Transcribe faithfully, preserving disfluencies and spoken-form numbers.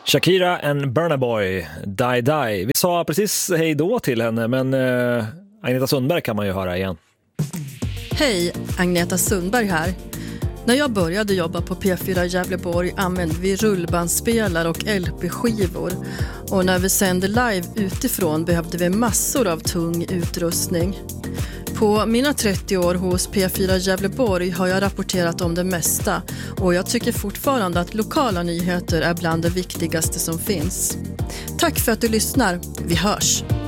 Shakira and Burna Boy, Die Die. Vi sa precis hej då till henne, men eh, Agneta Sundberg kan man ju höra igen. Hej, Agneta Sundberg här. När jag började jobba på P fyra Gävleborg använde vi rullbandspelare och L P-skivor. Och när vi sände live utifrån behövde vi massor av tung utrustning. På mina trettio år hos P fyra Gävleborg har jag rapporterat om det mesta och jag tycker fortfarande att lokala nyheter är bland det viktigaste som finns. Tack för att du lyssnar. Vi hörs!